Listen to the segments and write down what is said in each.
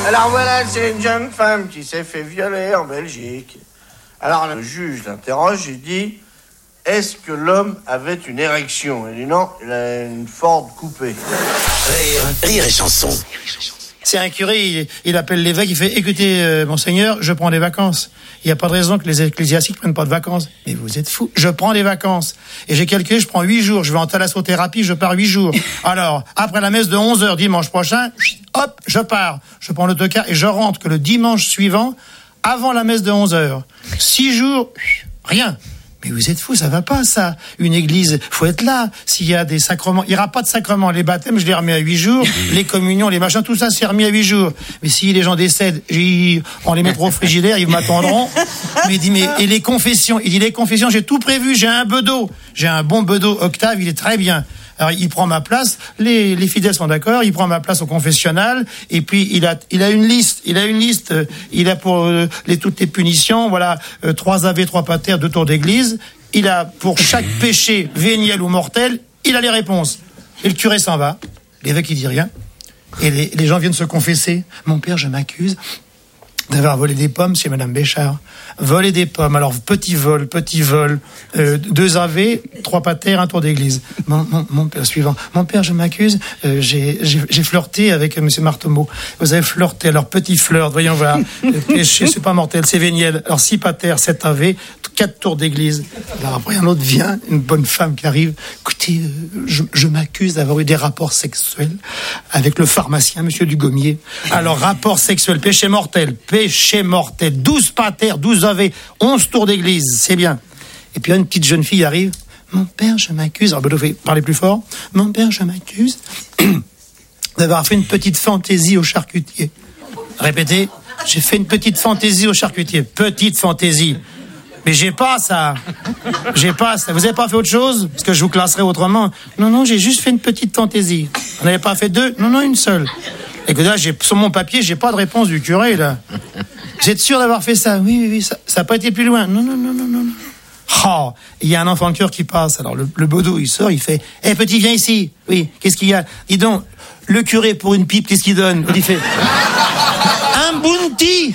Alors voilà, c'est une jeune femme qui s'est fait violer en Belgique. Alors le juge l'interroge et dit « Est-ce que l'homme avait une érection ?» Il dit « Non, il a une Ford coupée. » Rire et chanson. C'est un curé, il appelle l'évêque, il fait « Écoutez, monseigneur, je prends des vacances. Il n'y a pas de raison que les ecclésiastiques ne prennent pas de vacances. » Mais vous êtes fous, je prends des vacances. Et j'ai calculé, je prends 8 jours, je vais en thalassothérapie, je pars 8 jours. Alors, après la messe de 11h dimanche prochain, hop, je pars. Je prends l'autocar et je rentre que le dimanche suivant, avant la messe de 11h. 6 jours, rien. Mais vous êtes fous, ça va pas, ça. Une église, faut être là. S'il y a des sacrements, il y aura pas de sacrements. Les baptêmes, je les remets à 8 jours. Les communions, les machins, tout ça, c'est remis à 8 jours. Mais si les gens décèdent, on les mettra au frigidaire, ils m'attendront. Mais il dit, et les confessions? Il dit, les confessions, j'ai tout prévu, j'ai un bedeau. J'ai un bon bedeau, Octave, il est très bien. Alors, il prend ma place, les fidèles sont d'accord, il prend ma place au confessionnal, et puis il a une liste, il a pour toutes les punitions, voilà, 3 Ave, 3 Pater, 2 tours d'église, il a pour chaque péché, véniel ou mortel, il a les réponses. Et le curé s'en va, l'évêque il dit rien, et les gens viennent se confesser. Mon père, je m'accuse d'avoir volé des pommes chez Madame Béchard. Voler des pommes. Alors, petit vol, 2 Ave, 3 Pater, 1 tour d'église. Mon père, suivant. Mon père, je m'accuse, j'ai flirté avec Monsieur Marteau. Vous avez flirté, alors petit flirt, voyons voir. Péché, c'est pas mortel, c'est véniel. Alors, 6 Pater, 7 Ave, 4 tours d'église. Alors après, un autre vient, une bonne femme qui arrive. Écoutez, je m'accuse d'avoir eu des rapports sexuels avec le pharmacien, Monsieur Dugommier. Alors, rapport sexuel, péché mortel, 12 Pater, 12 Ave, 11 tours d'église, c'est bien. Et puis une petite jeune fille arrive. Mon père, je m'accuse. Alors, Bedeau fait parler plus fort. Mon père, je m'accuse d'avoir fait une petite fantaisie au charcutier. Répétez. J'ai fait une petite fantaisie au charcutier. Petite fantaisie. Mais j'ai pas ça. Vous avez pas fait autre chose? Parce que je vous classerai autrement. Non, j'ai juste fait une petite fantaisie. Vous n'avez pas fait 2? Non, une seule. Et que là, sur mon papier, j'ai pas de réponse du curé, là. Vous êtes sûr d'avoir fait ça? Oui, ça n'a pas été plus loin. Non. Oh, il y a un enfant de cœur qui passe. Alors, le bedeau, il sort, il fait, petit, viens ici. Oui, qu'est-ce qu'il y a? Dis donc, le curé, pour une pipe, qu'est-ce qu'il donne? Il fait, un bounty.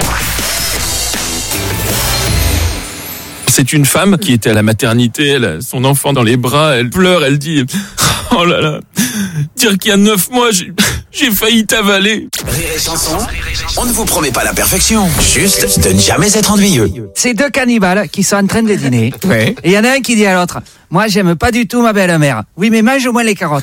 C'est une femme qui était à la maternité, elle a son enfant dans les bras, elle pleure, elle dit « Oh là là, dire qu'il y a 9 mois, j'ai failli t'avaler ». Rire et chanson, on ne vous promet pas la perfection, juste de ne jamais être ennuyeux. C'est 2 cannibales qui sont en train de dîner. Ouais. Et il y en a un qui dit à l'autre « Moi, j'aime pas du tout ma belle-mère. Oui, mais mange au moins les carottes. »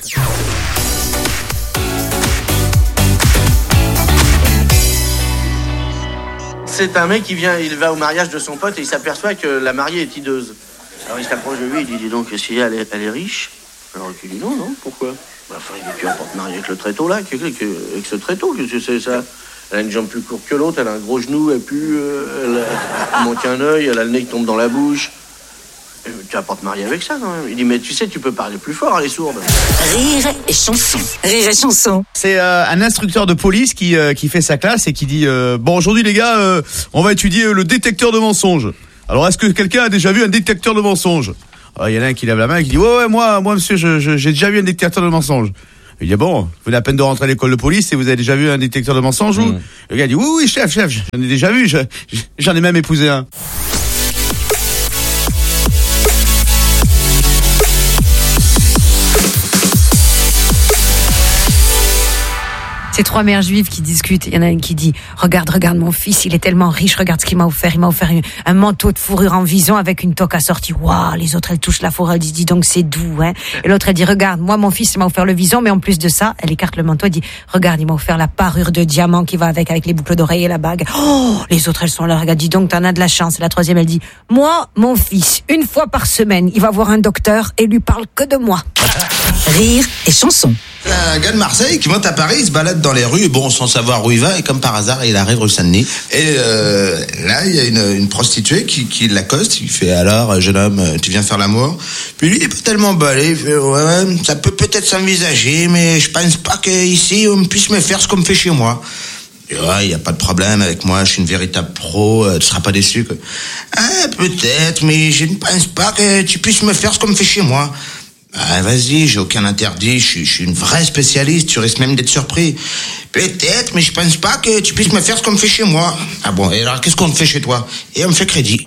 C'est un mec qui vient, il va au mariage de son pote et il s'aperçoit que la mariée est hideuse. Alors il s'approche de lui, il dit donc, si elle est riche? Alors il dit non, pourquoi? Enfin, il dit, puis on peut te marier avec le tréteau là, avec ce tréteau, qu'est-ce que c'est ça? Elle a une jambe plus courte que l'autre, elle a un gros genou, elle pue, elle manque un œil, elle a le nez qui tombe dans la bouche. Tu vas pas te marier avec ça quand même. Il dit mais tu sais, tu peux parler plus fort, elle est sourde. Rire et chanson. Rire et chanson. C'est un instructeur de police qui fait sa classe et qui dit bon, aujourd'hui les gars, on va étudier le détecteur de mensonges. Alors est-ce que quelqu'un a déjà vu un détecteur de mensonges? Alors il y en a un qui lève la main et qui dit ouais moi monsieur, j'ai déjà vu un détecteur de mensonges. Il dit bon, vous venez à peine de rentrer à l'école de police et vous avez déjà vu un détecteur de mensonges ou? Le gars dit oui chef, j'en ai déjà vu, j'en ai même épousé un. C'est 3 mères juives qui discutent. Il y en a une qui dit regarde mon fils, il est tellement riche, regarde ce qu'il m'a offert. Il m'a offert un manteau de fourrure en vison avec une toque assortie. Waouh, les autres elles touchent la fourrure, elles disent dis donc c'est doux, hein. Et l'autre elle dit regarde, moi mon fils il m'a offert le vison, mais en plus de ça, elle écarte le manteau, elle dit regarde, il m'a offert la parure de diamant qui va avec les boucles d'oreilles et la bague. Oh, les autres elles sont là, regarde, dis donc t'en as de la chance. Et la troisième elle dit moi mon fils, 1 fois par semaine, il va voir un docteur et lui parle que de moi. Rire et chanson. Un gars de Marseille qui monte à Paris, il se balade dans les rues, bon, sans savoir où il va, et comme par hasard, il arrive rue Saint-Denis. Et là, il y a une prostituée qui l'accoste, il fait alors, jeune homme, tu viens faire l'amour? Puis lui, il est pas tellement balé, il fait ouais, ça peut peut-être s'envisager, mais je pense pas qu'ici, on puisse me faire ce qu'on me fait chez moi. Il n'y a pas de problème avec moi, je suis une véritable pro, tu seras pas déçu, quoi. Ah, peut-être, mais je ne pense pas que tu puisses me faire ce qu'on me fait chez moi. Ah, vas-y, j'ai aucun interdit, je suis une vraie spécialiste, tu risques même d'être surpris. Peut-être, mais je pense pas que tu puisses me faire ce qu'on me fait chez moi. Ah bon, et alors qu'est-ce qu'on me fait chez toi? Et on me fait crédit.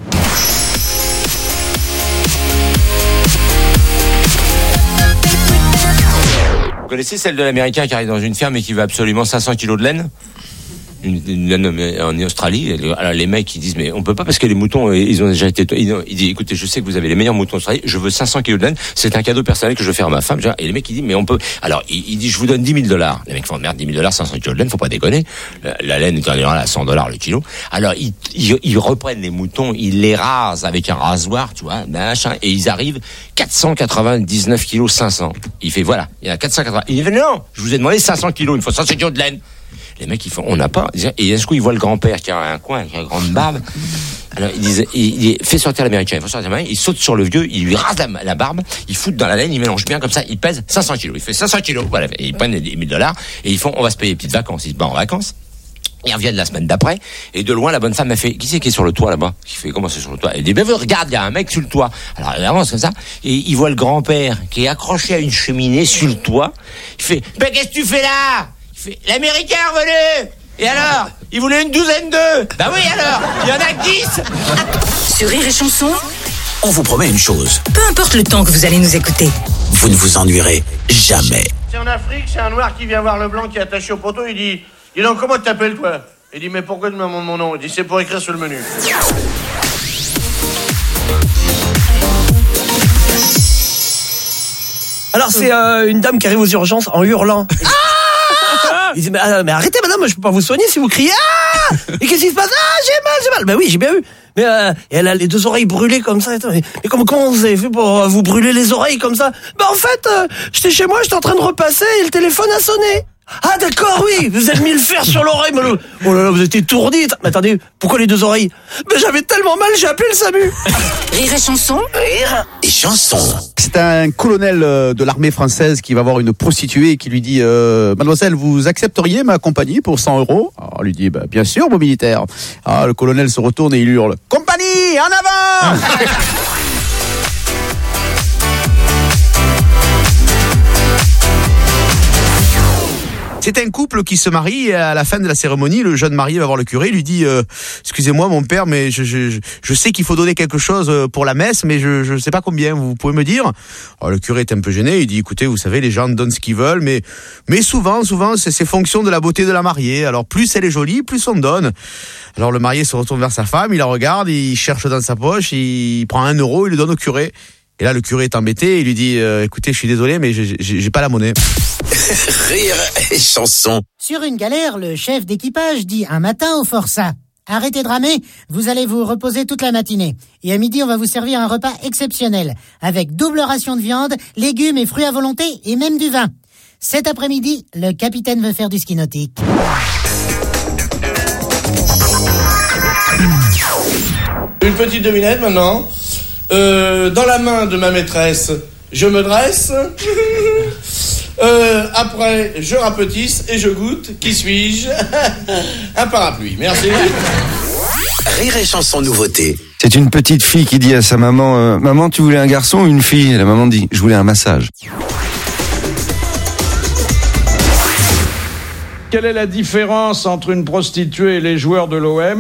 Vous connaissez celle de l'Américain qui arrive dans une ferme et qui veut absolument 500 kilos de laine? Une laine en Australie. Alors les mecs ils disent mais on peut pas parce que les moutons ils ont déjà été. Il dit écoutez, je sais que vous avez les meilleurs moutons d'Australie, je veux 500 kilos de laine, c'est un cadeau personnel que je veux faire à ma femme. Et les mecs ils disent mais on peut. Alors il dit je vous donne $10,000. Les mecs font merde, $10,000, 500 kilos de laine, faut pas déconner. La laine est en général à $100 le kilo. Alors ils reprennent les moutons, ils les rasent avec un rasoir, tu vois, machin, et ils arrivent 499 kilos 500. Il fait voilà, il y a 480. Il dit non, je vous ai demandé 500 kilos, il me faut 500 kilos de laine. Les mecs, ils font, on n'a pas. Et d'un coup, ils voient le grand-père qui a un coin, qui a une grande barbe. Alors, il fait sortir l'Américain, il saute sur le vieux, il lui rase la barbe, il fout dans la laine, il mélange bien comme ça, il pèse 500 kilos. Il fait 500 kilos. Voilà. Et ils prennent les $1,000 et ils font, on va se payer des petites vacances. Ils se barrent en vacances. Ils reviennent la semaine d'après, et de loin, la bonne femme m'a fait, qui c'est qui est sur le toit là-bas? Qui fait, comment c'est sur le toit? Elle dit, ben, regarde, il y a un mec sur le toit. Alors, elle avance comme ça, et il voit le grand-père qui est accroché à une cheminée sur le toit. Il fait, ben, qu'est-ce que tu fais là? Il fait, l'Américain est revenu! Et alors? Il voulait une douzaine d'œufs. Bah oui alors, il y en a 10. Sur Rire et Chanson, On vous promet une chose, peu importe le temps que vous allez nous écouter. vous ne vous ennuierez jamais. C'est en Afrique, c'est un noir qui vient voir le blanc qui est attaché au poteau, il dit « Dis donc, comment tu t'appelles toi ?» Il dit « Mais pourquoi tu me demandes mon nom ?» Il dit « C'est pour écrire sur le menu. » Alors c'est une dame qui arrive aux urgences en hurlant. Il dit mais arrêtez madame, je peux pas vous soigner si vous criez. Ah, et qu'est-ce qui se passe? Ah, j'ai mal. Ben oui, j'ai bien vu. Mais et elle a les deux oreilles brûlées comme ça. Mais comment vous avez fait pour vous brûler les oreilles comme ça? Ben en fait, j'étais chez moi, j'étais en train de repasser et le téléphone a sonné. Ah d'accord, oui, vous avez mis le fer sur l'oreille. Oh là là, vous êtes étourdi. Mais attendez, pourquoi les deux oreilles? Ben j'avais tellement mal, j'ai appelé le SAMU. Rire et Chanson. Rire et chanson. C'est un colonel de l'armée française qui va voir une prostituée et qui lui dit Mademoiselle, vous accepteriez ma compagnie pour 100 €? Alors, elle lui dit bien sûr, mon militaire. Ah, le colonel se retourne et il hurle Compagnie, en avant. C'est un couple qui se marie et à la fin de la cérémonie, le jeune marié va voir le curé, lui dit excusez-moi mon père, mais je sais qu'il faut donner quelque chose pour la messe, mais je sais pas combien, vous pouvez me dire? Alors, le curé est un peu gêné, il dit écoutez, vous savez, les gens donnent ce qu'ils veulent, mais souvent c'est fonction de la beauté de la mariée. Alors plus elle est jolie, plus on donne. Alors le marié se retourne vers sa femme, il la regarde, il cherche dans sa poche, il prend 1 €, il le donne au curé. Et là, le curé est embêté, il lui dit écoutez, je suis désolé, mais j'ai pas la monnaie. Rire et chanson. Sur une galère, le chef d'équipage dit un matin au forçat: arrêtez de ramer, vous allez vous reposer toute la matinée. Et à midi, on va vous servir un repas exceptionnel, avec double ration de viande, légumes et fruits à volonté, et même du vin. Cet après-midi, le capitaine veut faire du ski nautique. Une petite devinette maintenant. Dans la main de ma maîtresse, je me dresse. Après, je rapetisse et je goûte. Qui suis-je? Un parapluie. Merci. Rire et chanson nouveauté. C'est une petite fille qui dit à sa maman Maman, tu voulais un garçon ou une fille? Et la maman dit je voulais un massage. Quelle est la différence entre une prostituée et les joueurs de l'OM?